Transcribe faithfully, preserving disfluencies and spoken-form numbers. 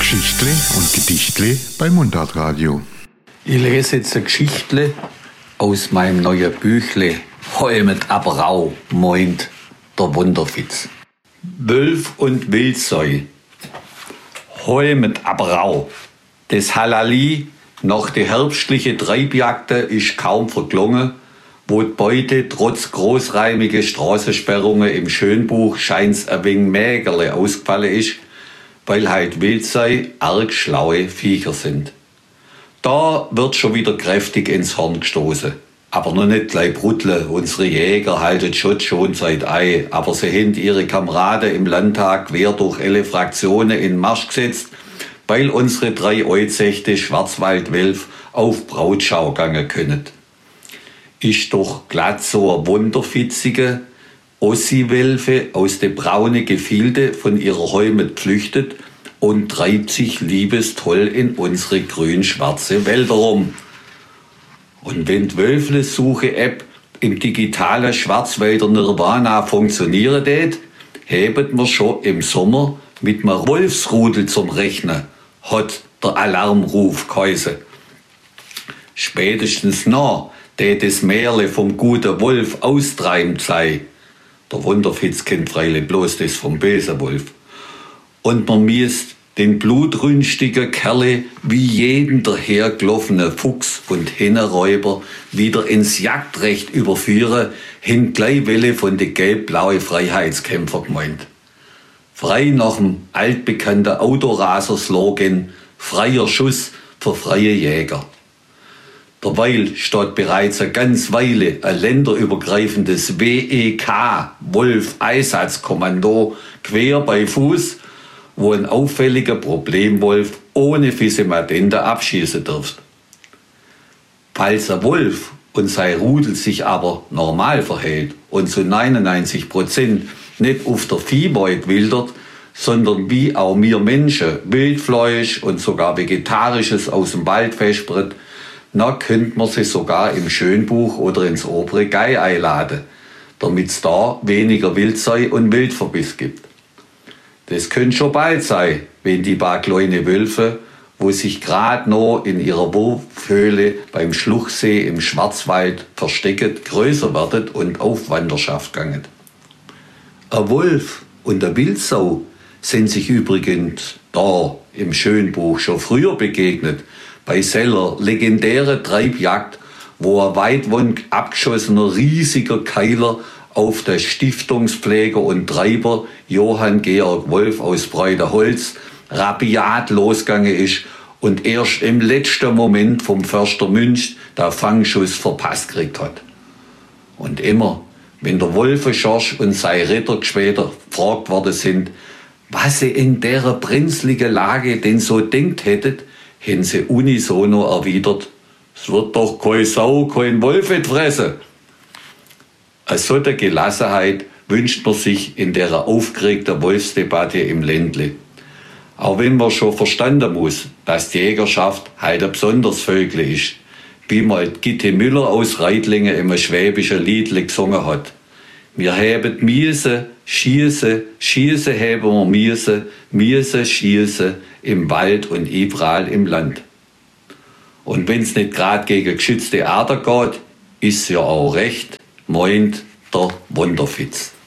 Geschichtle und Gedichtle bei Mundartradio. Ich lese jetzt eine Geschichtle aus meinem neuen Büchle Holmet Abrau, meint der Wunderfitz. Wölf und Wildseu. Holmet Abrau. Das Halali nach der herbstlichen Treibjagde ist kaum verklungen, wo die Beute trotz großräumiger Straßensperrungen im Schönbuch scheint's ein wenig mägerle ausgefallen ist, weil halt Wildseu arg schlaue Viecher sind. Da wird schon wieder kräftig ins Horn gestoßen. Aber noch nicht gleich bruttle. Unsere Jäger halten Schott schon seit Ei, aber sie haben ihre Kameraden im Landtag quer durch alle Fraktionen in Marsch gesetzt, weil unsere drei Euzechte Schwarzwaldwölf auf Brautschau gangen können. Ist doch glatt so eine wunderfitzige Ossi-Wölfe aus den braunen Gefilde von ihrer Holmet geflüchtet und treibt sich liebestoll in unsere grün-schwarze Wälder rum. Und wenn die Wölfle-Suche-App im digitalen Schwarzwälder Nirvana funktionieren tät, hebt man schon im Sommer mit einem Wolfsrudel zum Rechnen, hat der Alarmruf geheißen. Spätestens noch, tät das Märle vom guten Wolf austreibend sei. Der Wunderfitz kennt freilich bloß das vom bösen Wolf. Und man miest den blutrünstigen Kerle wie jeden dahergelaufenen Fuchs und Hennenräuber wieder ins Jagdrecht überführen, hin gleich Welle von den gelb-blauen Freiheitskämpfer gemeint. Frei nach dem altbekannten Autoraser-Slogan freier Schuss für freie Jäger. Derweil steht bereits eine ganze Weile ein länderübergreifendes W E K Wolf-Einsatzkommando quer bei Fuß, wo ein auffälliger Problemwolf ohne Fisemadende abschießen dürft. Falls ein Wolf und sein Rudel sich aber normal verhält und zu neunundneunzig Prozent nicht auf der Viehbeut wildert, sondern wie auch wir Menschen Wildfleisch und sogar Vegetarisches aus dem Wald vespert, na könnte man sie sogar im Schönbuch oder ins obere Gei einladen, damit es da weniger Wildseu und Wildverbiss gibt. Das könnte schon bald sein, wenn die paar kleine Wölfe, wo sich gerade noch in ihrer Wurfhöhle beim Schluchsee im Schwarzwald verstecket, größer werden und auf Wanderschaft gangen. Ein Wolf und eine Wildsau sind sich übrigens da im Schönbuch schon früher begegnet, bei seller legendären Treibjagd, wo ein weitwand abgeschossener riesiger Keiler auf der Stiftungspfleger und Treiber Johann Georg Wolf aus Breiterholz rabiat losgegangen ist und erst im letzten Moment vom Förster Münch der Fangschuss verpasst gekriegt hat. Und immer, wenn der Wolfenschorsch und sein Ritter später gefragt worden sind, was sie in der brenzligen Lage denn so denkt hättet, haben sie unisono erwidert, es wird doch kein Sau, kein Wolf fressen. Eine solche Gelassenheit wünscht man sich in der aufgeregten Wolfsdebatte im Ländle. Auch wenn man schon verstanden muss, dass die Jägerschaft halt ein besonderes Völkle ist, wie mal Gitte Müller aus Reitlingen im schwäbischen Liedle gesungen hat. Wir haben Miese, Schieße, Schieße haben wir Miese, Miese, Schieße im Wald und überall im Land. Und wenn's nicht gerade gegen geschützte Ader geht, ist ja auch recht, meint der Wunderfitz.